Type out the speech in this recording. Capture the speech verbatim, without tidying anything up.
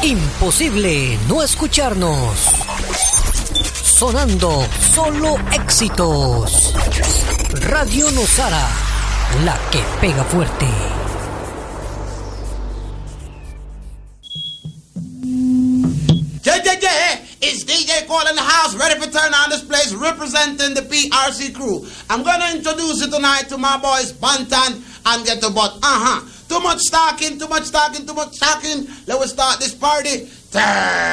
Imposible no escucharnos. Sonando solo éxitos. Radio Nosara, la que pega fuerte. Yeah, yeah, yeah. It's D J Cole in the house, ready for turn on this place, representing the P R C crew. I'm gonna introduce you tonight to my boys Bantan and Get to Butt. Uh-huh. Too much talking, too much talking, too much talking. Let us start this party. Turn